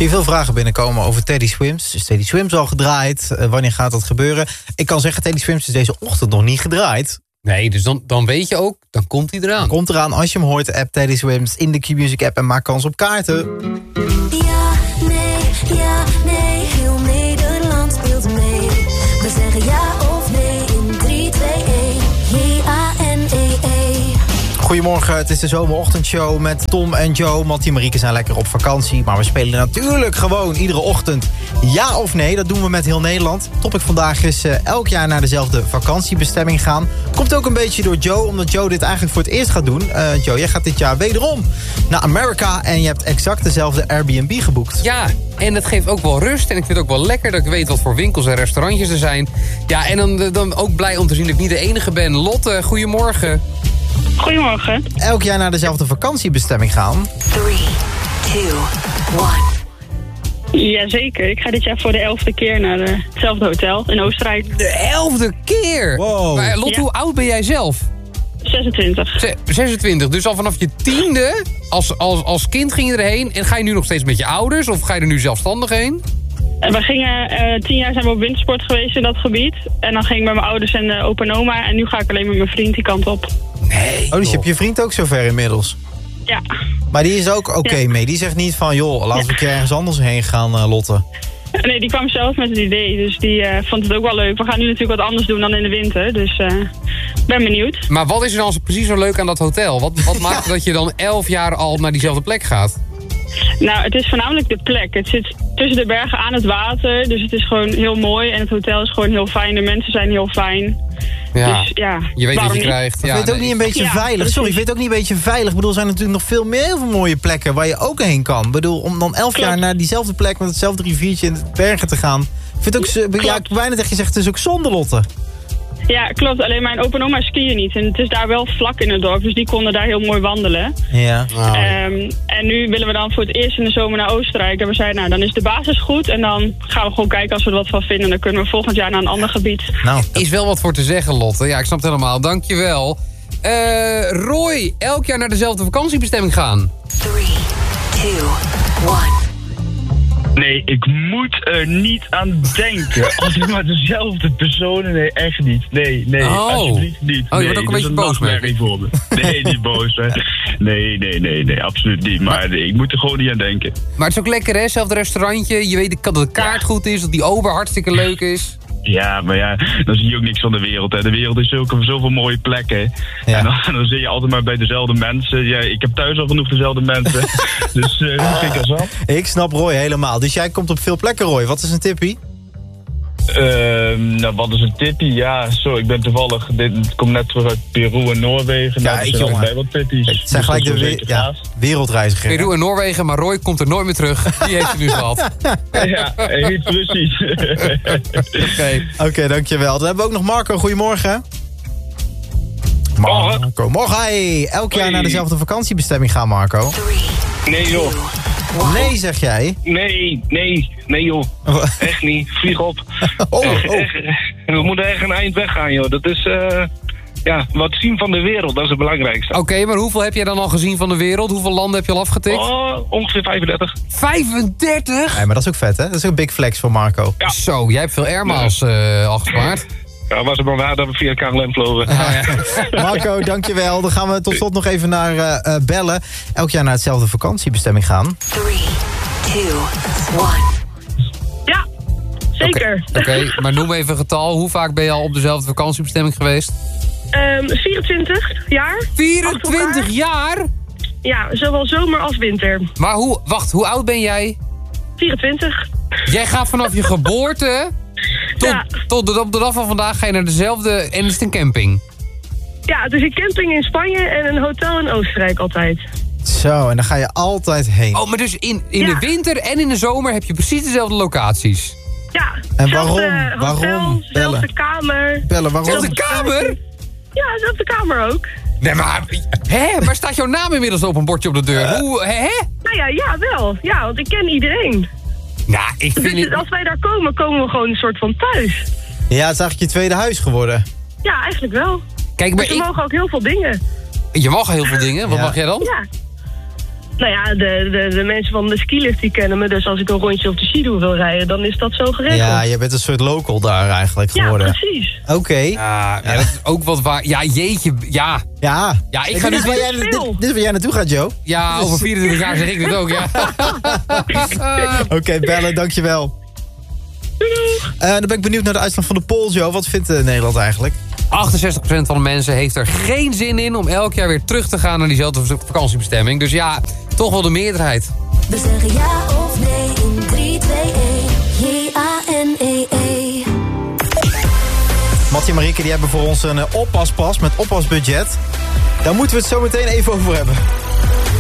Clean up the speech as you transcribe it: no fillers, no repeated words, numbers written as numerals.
Zie je veel vragen binnenkomen over Teddy Swims. Is Teddy Swims al gedraaid? Wanneer gaat dat gebeuren? Ik kan zeggen, Teddy Swims is deze ochtend nog niet gedraaid. Nee, dus dan weet je ook, dan komt hij eraan. Komt eraan als je hem hoort, de app Teddy Swims in de Q-Music app en maak kans op kaarten. Ja, nee, heel Nederland speelt mee. We zeggen ja of nee in 3, 2, 1. J-A-N-E-E. Goedemorgen, het is de zomerochtendshow met Tom en Joe. Mattie en Marieke zijn lekker op vakantie. Maar we spelen natuurlijk gewoon iedere ochtend ja of nee. Dat doen we met heel Nederland. Topic vandaag is elk jaar naar dezelfde vakantiebestemming gaan. Komt ook een beetje door Joe, omdat Joe dit eigenlijk voor het eerst gaat doen. Joe, jij gaat dit jaar wederom naar Amerika en je hebt exact dezelfde Airbnb geboekt. Ja, en dat geeft ook wel rust. En ik vind het ook wel lekker dat ik weet wat voor winkels en restaurantjes er zijn. Ja, en dan ook blij om te zien dat ik niet de enige ben. Lotte, goedemorgen. Goedemorgen. Elk jaar naar dezelfde vakantiebestemming gaan. 3, 2, 1. Jazeker, ik ga dit jaar voor de 11e keer naar hetzelfde hotel in Oostenrijk. De 11e keer? Wow. Maar Lotte, Ja. hoe oud ben jij zelf? 26. 26, dus al vanaf je 10e, als kind ging je erheen. En ga je nu nog steeds met je ouders of ga je er nu zelfstandig heen? En we gingen 10 jaar zijn we op wintersport geweest in dat gebied. En dan ging ik met mijn ouders en opa en oma. En nu ga ik alleen met mijn vriend die kant op. Nee. Oh, dus je hebt je vriend ook zover inmiddels. Ja. Maar die is ook oké mee. Die zegt niet van, joh, laten we een keer ergens anders heen gaan, Lotte. Nee, die kwam zelf met het idee. Dus die vond het ook wel leuk. We gaan nu natuurlijk wat anders doen dan in de winter. Dus ben benieuwd. Maar wat is er dan precies zo leuk aan dat hotel? Wat maakt dat je dan 11 jaar al naar diezelfde plek gaat? Nou, het is voornamelijk de plek. Het zit tussen de bergen aan het water. Dus het is gewoon heel mooi. En het hotel is gewoon heel fijn. De mensen zijn heel fijn. Ja, Dus ja, je weet wat waarom je niet? krijgt. Vind je het ook niet een beetje Ja, veilig? precies. Sorry, vind je het ook niet een beetje veilig? Ik bedoel, er zijn natuurlijk nog heel veel mooie plekken waar je ook heen kan. Ik bedoel, om dan 11 jaar naar diezelfde plek met hetzelfde riviertje in de bergen te gaan. Ik vind het ook, ja, bijna dat je zegt, het is ook zonde, Lotte. Ja, klopt. Alleen mijn opa en oma skiën niet. En het is daar wel vlak in het dorp. Dus die konden daar heel mooi wandelen. Ja. En nu willen we dan voor het eerst in de zomer naar Oostenrijk. En we zeiden, nou, dan is de basis goed. En dan gaan we gewoon kijken als we er wat van vinden. Dan kunnen we volgend jaar naar een ander gebied. Nou, Is wel wat voor te zeggen, Lotte. Ja, ik snap het helemaal. Dankjewel. Roy, elk jaar naar dezelfde vakantiebestemming gaan. 3, 2, 1. Nee, ik moet er niet aan denken. Altijd maar dezelfde personen. Nee, echt niet. Nee, Oh. alsjeblieft niet. Oh, je wordt ook een beetje boos, merk ik. voor me. Nee, niet boos. Hè. Nee, absoluut niet. Maar ik moet er gewoon niet aan denken. Maar het is ook lekker, hè? Zelfde restaurantje. Je weet dat de kaart goed is, dat die ober hartstikke leuk is. Ja, maar ja, dan zie je ook niks van de wereld. Hè. De wereld is zoveel mooie plekken. Ja. En dan zit je altijd maar bij dezelfde mensen. Ja, ik heb thuis al genoeg dezelfde mensen. Dus dat vind ik al zo. ik snap Roy helemaal. Dus jij komt op veel plekken, Roy. Wat is een tippie? Nou, wat is een tippie? Ja, ik ben toevallig... Ik kom net terug uit Peru en Noorwegen. Ja, Nou, ik, er zijn jongen. bij wat tippies. Het zijn gelijk de wereldreiziger. Peru en Noorwegen, maar Roy komt er nooit meer terug. Die heeft hij nu gehad. Ja, precies. Oké. Dankjewel. Dan hebben we ook nog Marco. Goedemorgen. Morgen. Marco. Morgen. Hey. Elk jaar Hoi. naar dezelfde vakantiebestemming gaan, Marco. 3, Nee joh. Nee, zeg jij. Nee joh. Echt niet. Vlieg op. We moeten echt een eind weggaan joh. Dat is... wat zien van de wereld, dat is het belangrijkste. Oké, maar hoeveel heb jij dan al gezien van de wereld? Hoeveel landen heb je al afgetikt? Ongeveer 35. 35? Nee, maar dat is ook vet, hè? Dat is ook een big flex voor Marco. Ja. Zo, jij hebt veel airmiles al gespaard. Ja, was het maar waar dat we via KLM vlogen. Marco, dankjewel. Dan gaan we tot slot nog even naar bellen. Elk jaar naar hetzelfde vakantiebestemming gaan. 3, 2, 1. Ja, zeker. Oké, maar noem even een getal. Hoe vaak ben je al op dezelfde vakantiebestemming geweest? 24 jaar. 24 jaar? Ja, zowel zomer als winter. Maar hoe oud ben jij? 24. Jij gaat vanaf je geboorte tot op de dag van vandaag ga je naar dezelfde... En is het een camping? Ja, het is een camping in Spanje en een hotel in Oostenrijk altijd. Zo, en dan ga je altijd heen. Oh, maar dus in de Ja. winter en in de zomer heb je precies dezelfde locaties. Ja, En zelfde waarom? hotel, Waarom? zelfde Bellen. kamer. Bellen, waarom? Zelfde kamer? Ja, zelfde kamer ook. Nee, maar... Waar staat jouw naam inmiddels op een bordje op de deur? Hoe, Nou ja, wel. Ja, want ik ken iedereen. Nou, ik vind Dus het... als wij daar komen, komen we gewoon een soort van thuis. Ja, het is eigenlijk je tweede huis geworden. Ja, eigenlijk wel. Kijk, maar Dus we mogen ook heel veel dingen. Je mag heel veel dingen. Wat Ja. mag jij dan? Ja. Nou ja, de mensen van de skilift die kennen me. Dus als ik een rondje op de Skidoe wil rijden, dan is dat zo geregeld. Ja, je bent een soort local daar eigenlijk geworden. Ja, precies. Oké. Ja, dat is ook wat waar. Ja, jeetje, ja. Ja, ik ga dit, nu... dit is waar jij naartoe gaat, Joe. Ja, over 24 jaar zeg ik dit ook, ja. Oké, bellen, dankjewel. Dan ben ik benieuwd naar de uitslag van de poll, Joe. Wat vindt Nederland eigenlijk? 68% van de mensen heeft er geen zin in om elk jaar weer terug te gaan naar diezelfde vakantiebestemming. Dus ja, toch wel de meerderheid. We zeggen ja of nee in 3, 2, 1. J-A-N-E-E. Mattie en Marieke die hebben voor ons een oppaspas met oppasbudget. Daar moeten we het zo meteen even over hebben.